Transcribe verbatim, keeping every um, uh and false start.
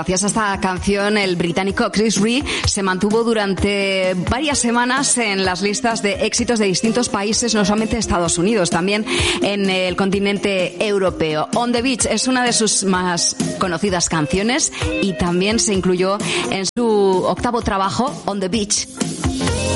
Gracias a esta canción, el británico Chris Rea se mantuvo durante varias semanas en las listas de éxitos de distintos países, no solamente de Estados Unidos, también en el continente europeo. On the Beach es una de sus más conocidas canciones y también se incluyó en su octavo trabajo, On the Beach.